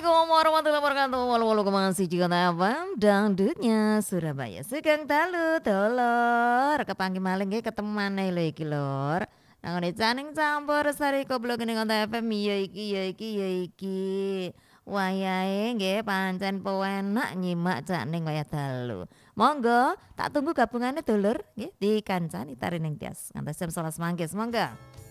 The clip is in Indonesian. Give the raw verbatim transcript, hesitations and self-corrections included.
Assalamualaikum warahmatullahi wabarakatuh. Walu walu kemasi juga F M dangdutnya Surabaya. Sugeng dalu dolor. Kepanggih maling nggih ketemu maneh lho iki lur. Nang ngene caning campur sari koblo gene konten F M ya iki ya iki ya iki. Wayahe nggih pancen penak nyimak caning wayah dalu. Monggo tak tunggu gabungane dulur nggih dikancani tari ning tias. Ngantos jam sebelas mangke. Monggo.